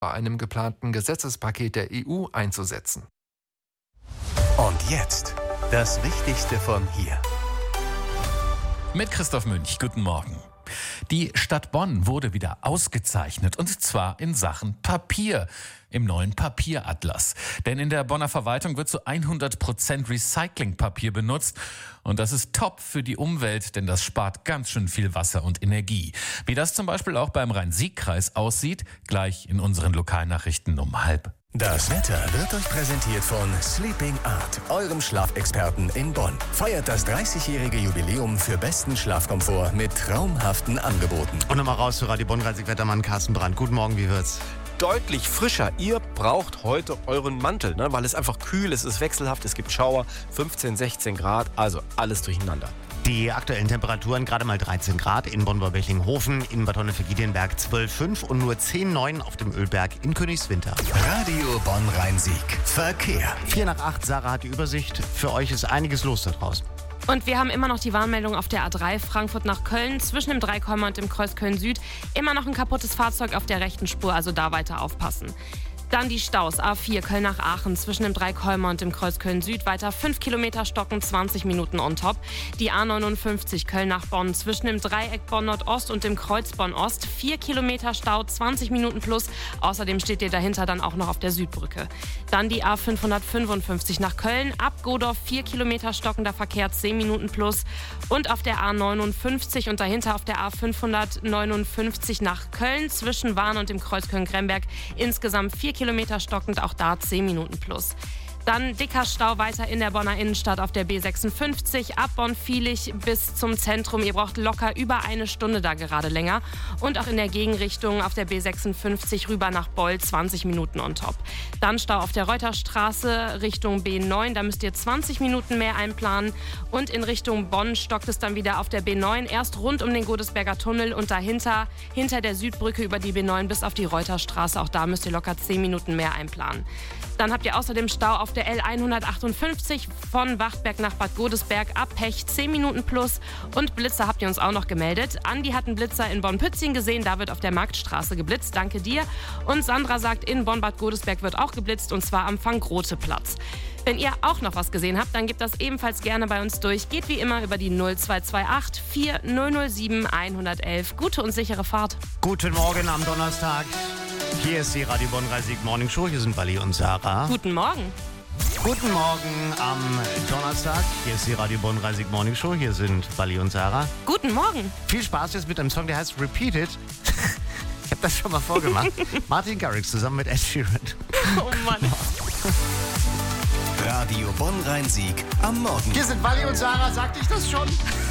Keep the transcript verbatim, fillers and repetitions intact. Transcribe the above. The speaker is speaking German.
bei einem geplanten Gesetzespaket der E U einzusetzen. Und jetzt das Wichtigste von hier. Mit Christoph Münch, guten Morgen. Die Stadt Bonn wurde wieder ausgezeichnet, und zwar in Sachen Papier im neuen Papieratlas. Denn in der Bonner Verwaltung wird zu hundert Prozent Recyclingpapier benutzt, und das ist top für die Umwelt, denn das spart ganz schön viel Wasser und Energie. Wie das zum Beispiel auch beim Rhein-Sieg-Kreis aussieht, gleich in unseren Lokalnachrichten um halb. Das Wetter wird euch präsentiert von Sleeping Art, eurem Schlafexperten in Bonn. Feiert das dreißigjährige Jubiläum für besten Schlafkomfort mit traumhaften Angeboten. Und nochmal raus zu Radio Bonn-Rhein-Sieg-Wettermann Carsten Brandt. Guten Morgen, wie wird's? Deutlich frischer. Ihr braucht heute euren Mantel, ne? Weil es einfach kühl ist, es ist wechselhaft, es gibt Schauer, fünfzehn, sechzehn Grad, also alles durcheinander. Die aktuellen Temperaturen gerade mal dreizehn Grad in Bonn-Bechling-Hofen, in Bad Honnef-Giedienberg zwölf Komma fünf und nur zehn Komma neun auf dem Ölberg in Königswinter. Radio Bonn-Rhein-Sieg. Verkehr. vier nach acht, Sarah hat die Übersicht. Für euch ist einiges los da draußen. Und wir haben immer noch die Warnmeldung auf der A drei Frankfurt nach Köln, zwischen dem Dreikomma und dem Kreuz Köln-Süd. Immer noch ein kaputtes Fahrzeug auf der rechten Spur, also da weiter aufpassen. Dann die Staus, A vier Köln nach Aachen, zwischen dem Dreikolmer und dem Kreuz Köln-Süd, weiter fünf Kilometer stocken, zwanzig Minuten on top. Die A neunundfünfzig Köln nach Bonn, zwischen dem Dreieck Bonn-Nordost und dem Kreuz Bonn-Ost, vier Kilometer Stau, zwanzig Minuten plus. Außerdem steht ihr dahinter dann auch noch auf der Südbrücke. Dann die A fünfhundertfünfundfünfzig nach Köln, ab Godorf vier Kilometer stockender Verkehr, zehn Minuten plus. Und auf der A neunundfünfzig und dahinter auf der A fünfhundertneunundfünfzig nach Köln, zwischen Wahn und dem Kreuz Köln-Gremberg, insgesamt vier Kilometer stockend, auch da zehn Minuten plus. Dann dicker Stau weiter in der Bonner Innenstadt auf der B sechsundfünfzig, ab Bonn-Vielig bis zum Zentrum. Ihr braucht locker über eine Stunde da gerade länger. Und auch in der Gegenrichtung auf der B sechsundfünfzig rüber nach Boll, zwanzig Minuten on top. Dann Stau auf der Reuterstraße Richtung B neun, da müsst ihr zwanzig Minuten mehr einplanen. Und in Richtung Bonn stockt es dann wieder auf der B neun, erst rund um den Godesberger Tunnel und dahinter, hinter der Südbrücke über die B neun bis auf die Reuterstraße. Auch da müsst ihr locker zehn Minuten mehr einplanen. Dann habt ihr außerdem Stau auf der L hundertachtundfünfzig von Wachtberg nach Bad Godesberg, ab Pech zehn Minuten plus. Und Blitzer habt ihr uns auch noch gemeldet. Andi hat einen Blitzer in Bonn-Pützing gesehen, da wird auf der Marktstraße geblitzt, danke dir. Und Sandra sagt, in Bonn-Bad Godesberg wird auch geblitzt, und zwar am Frank-Rothe-Platz. Wenn ihr auch noch was gesehen habt, dann gebt das ebenfalls gerne bei uns durch. Geht wie immer über die null zwei zwei acht vier null null sieben eins eins eins. Gute und sichere Fahrt. Guten Morgen am Donnerstag. Hier ist die Radio Bonn-Rhein-Sieg Morning Show. Hier sind Wally und Sarah. Guten Morgen. Guten Morgen am Donnerstag. Hier ist die Radio Bonn-Rhein-Sieg Morning Show. Hier sind Wally und Sarah. Guten Morgen. Viel Spaß jetzt mit einem Song, der heißt Repeat It. Ich habe das schon mal vorgemacht. Martin Garrix zusammen mit Ed Sheeran. Oh Mann. Radio Bonn-Rhein-Sieg am Morgen. Hier sind Wally und Sarah, sagte ich das schon?